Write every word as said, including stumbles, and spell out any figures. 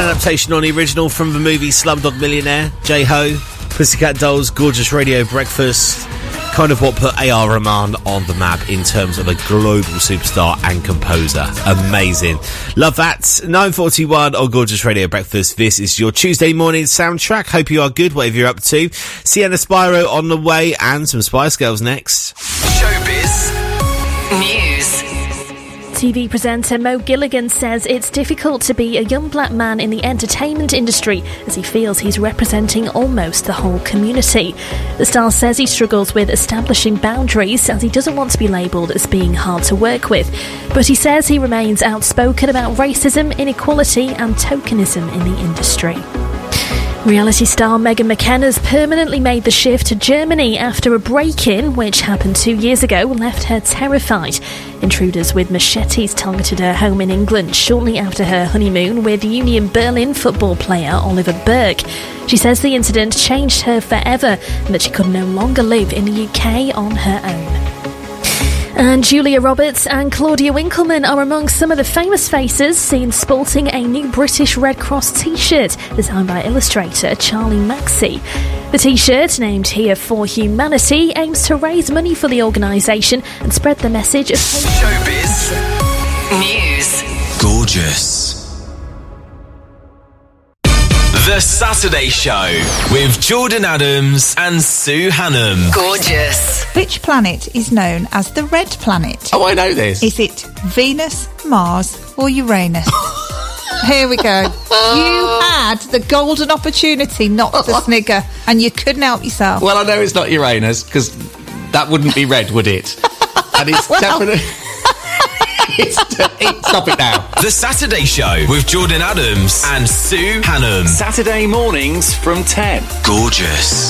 adaptation on the original from the movie Slumdog Millionaire. J-Ho, Pussycat Dolls, gorgeous radio breakfast. Kind of what put A R Rahman on the map in terms of a global superstar and composer. Amazing. Love that. nine forty-one on Gorgeous Radio Breakfast. This is your Tuesday morning soundtrack. Hope you are good, whatever you're up to. Sienna Spyro on the way and some Spice Girls next. Showbiz News. T V presenter Mo Gilligan says it's difficult to be a young black man in the entertainment industry as he feels he's representing almost the whole community. The star says he struggles with establishing boundaries as he doesn't want to be labelled as being hard to work with. But he says he remains outspoken about racism, inequality and tokenism in the industry. Reality star Meghan McKenna's permanently made the shift to Germany after a break-in, which happened two years ago, left her terrified. Intruders with machetes targeted her home in England shortly after her honeymoon with Union Berlin football player Oliver Burke. She says the incident changed her forever and that she could no longer live in the U K on her own. And Julia Roberts and Claudia Winkleman are among some of the famous faces seen sporting a new British Red Cross t-shirt designed by illustrator Charlie Maxey. The t-shirt, named Here for Humanity, aims to raise money for the organisation and spread the message of Showbiz News. Gorgeous. The Saturday Show with Jordan Adams and Sue Hannam. Gorgeous. Which planet is known as the Red Planet? Oh, I know this. Is it Venus, Mars or Uranus? Here we go. You had the golden opportunity not to snigger and you couldn't help yourself. Well, I know it's not Uranus because that wouldn't be red, would it? And it's well, definitely... It's, stop it now. The Saturday Show with Jordan Adams and Sue Hannam. Saturday mornings from ten. Gorgeous.